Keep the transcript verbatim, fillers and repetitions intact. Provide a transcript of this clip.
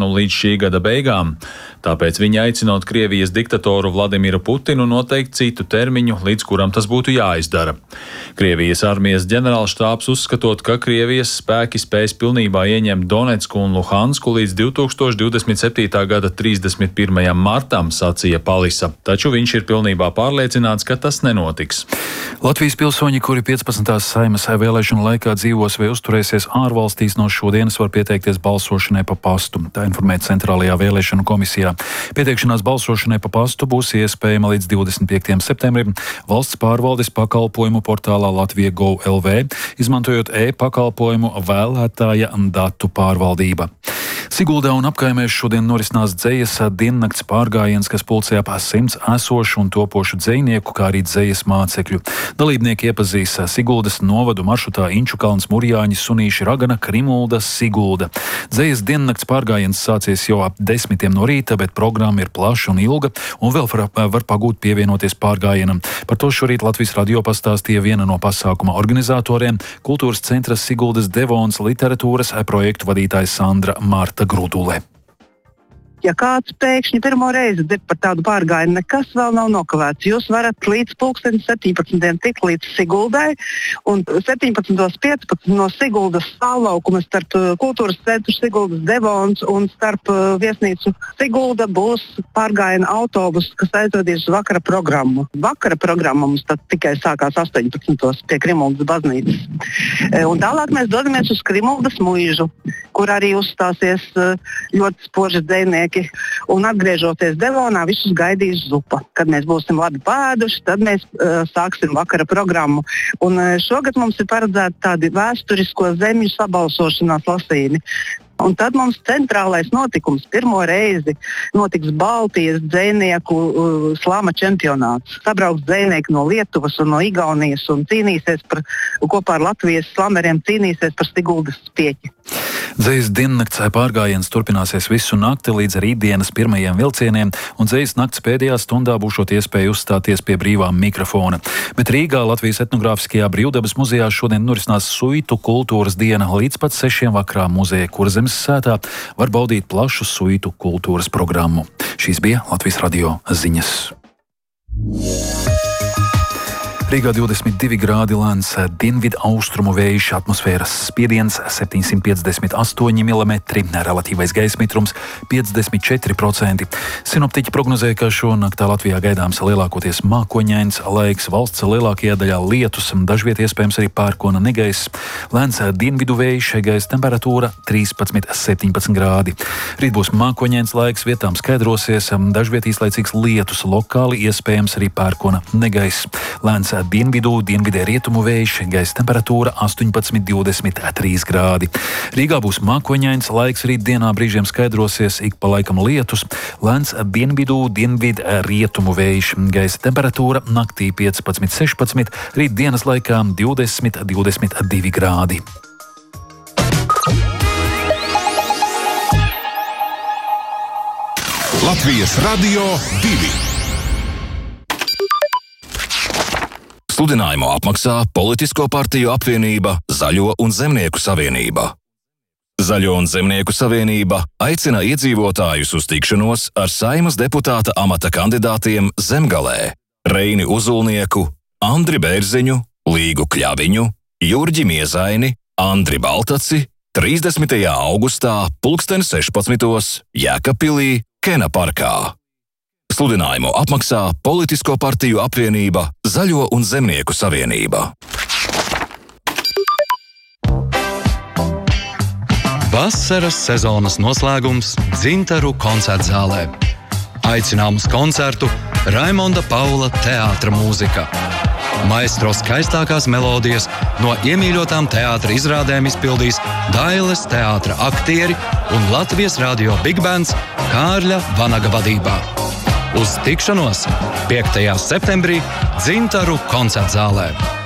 sarunu līdz šī gada beigām. Tāpēc viņi aicinot Krievijas diktatoru Vladimiru Putinu noteikt citu termiņu, līdz kuram tas būtu jāizdara. Krievijas armijas ģenerālštābs uzskatot, ka Krievijas spēki spēs pilnībā ieņemt Donetsku un Luhansku līdz divi tūkstoši divdesmit septītā gada trīsdesmit pirmajam martam, sacīja Palisa, taču viņš ir pilnībā pārliecināts, ka tas nenotiks. Latvijas pilsoņi, kuri piecpadsmitās Saeimas vēlēšanu laikā dzīvos vai uzturēsies ārvalstīs, no šodienas var pieteikties balsošanai pa pastu. Tā informēta Centrālajā vēlēšanu komisijā. Pieteikšanās balsošanai pa pastu būs iespējama līdz divdesmit piektajam septembrim valsts pārvaldes pakalpojumu portālā Latvija Gov L V, izmantojot e-pakalpojumu vēlētāja datu pārvaldība. Siguldā un apkaimēs šodien norisinās dzejas diennakts pārgājiens, kas pulcē ap simts esošu un topošu dzejnieku, kā arī dzejas mācekļu. Dalībnieki iepazīs Siguldas novadu maršrutā Inčukalns, Murjāņi, Sunīši, Ragana, Krimulda, Sigulda. Dzejas diennakts pārgājiens sācies jau ap desmitiem no rīta, bet programma ir plaša un ilga, un vēl var, var pagūt pievienoties pārgājienam. Par to šorīt Latvijas radio pastāstīja viena no pasākuma organizatoriem - Kultūras centra Siguldas Devons literatūras projektu vadītāja Sandra Marta Grudule. Ja kāds pēkšņi pirmo reizi dzird par tādu pārgājienu, nekas vēl nav nokavēts. Jūs varat līdz pulksten septiņpadsmitiem tikt līdz Siguldai, un septiņpadsmit piecpadsmit no Siguldas stāvlaukuma starp Kultūras centru Siguldas Devons un starp viesnīcu Sigulda būs pārgājiena autobus, kas aizvedīs uz vakara programmu. Vakara programma mums tad tikai sākās astoņpadsmitos pie Krimuldas baznīcas. Un tālāk mēs dodamies uz Krimuldas muižu, kur arī uzstāsies ļoti spoži dzejnieki. Un atgriežoties Devonā, visus gaidīs zupa. Kad mēs būsim labi pēduši, tad mēs uh, sāksim vakara programmu. Un uh, šogad mums ir paredzēti tādi vēsturisko zemju sabalsošanās lasījumi. Un tad mums centrālais notikums pirmo reizi notiks Baltijas dzejnieku uh, slāma čempionāts. Sabrauks dzejnieki no Lietuvas un no Igaunijas un cīnīsies par, kopā ar Latvijas slameriem cīnīsies par Siguldas pieķi. Dzejas diennakts pārgājiens turpināsies visu nakti līdz rītdienas pirmajiem vilcieniem, un dzejas nakts pēdējā stundā būšot iespēja uzstāties pie brīvā mikrofona. Bet Rīgā Latvijas etnogrāfiskajā brīvdabas muzejā šodien norisinās suitu kultūras diena. Līdz pat sešiem vakarā muzeja Kurzemes sētā var baudīt plašu suitu kultūras programmu. Šīs bija Latvijas radio ziņas. Rīgā divdesmit divi grādi lēns dienvidu austrumu vējš, atmosfēras spiediens septiņsimt piecdesmit astoņi milimetri, relatīvais gaisa mitrums piecdesmit četri procenti. Sinoptiķi prognozēja, ka šonaktā Latvijā gaidāms lielākoties mākoņains laiks, valsts lielākajā daļā lietus, dažviet iespējams arī pērkona negaiss. Lēns dienvidu vējš, gaisa temperatūra trīspadsmit septiņpadsmit grādi. Rīt būs mākoņains laiks, vietām skaidrosies, dažviet īslaicīgs lietus, lokāli iespējams arī pērkona negaiss. Lēns dienvidu, dienvidē rietumu vējš, gaisa temperatūra astoņpadsmit divdesmit trīs grādi. Rīgā būs mākoņains laiks, rīt dienā brīžiem skaidrosies, ik pa laikam lietus, lēns dienvidu, dienvid rietumu vējš, gaisa temperatūra naktī piecpadsmit sešpadsmit, rīt dienas laikā divdesmit divdesmit divi grādi. Latvijas radio divi. Sludinājumu apmaksā Politisko partiju apvienība Zaļo un Zemnieku savienība. Zaļo un Zemnieku savienība aicina iedzīvotājus uz tikšanos ar Saeimas deputāta amata kandidātiem Zemgalē – Reini Uzulnieku, Andri Bērziņu, Līgu Kļaviņu, Jurģi Miezaini, Andri Baltaci, trīsdesmitajā augustā pulksten sešpadsmitos Jēkabpilī, Kena parkā. Sludinājumu apmaksā Politisko partiju apvienība Zaļo un Zemnieku savienība. Vasaras sezonas noslēgums Dzintaru koncertzālē. Aicinām uz koncertu Raimonda Paula teātra mūzika. Maestro skaistākās melodijas no iemīļotām teātra izrādēm izpildīs Dailes teātra aktieri un Latvijas radio Big Bands Kārļa Vanaga vadībā. Uz tikšanos piektajā septembrī Dzintaru koncertzālē.